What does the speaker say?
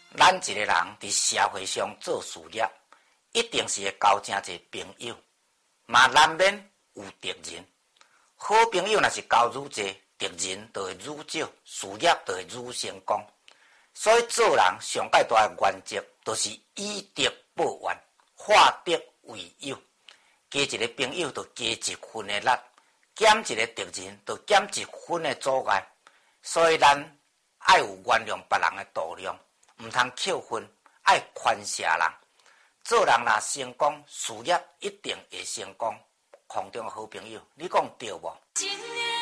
咱一个人伫社会上做事业，一定是会交真侪朋友，嘛难免有敌人。好朋友若是交愈侪，敌人就会愈少，事业就会愈成功。所以做人上界大的原则，就是以敌报怨，化敌为友。加一个朋友，就加一分的力；减一个敌人，就减一分的阻碍。所以咱爱有原谅别人的度量，唔通扣分，爱宽赦人。做人若成功，事业一定会成功。空中的好朋友，你讲对无？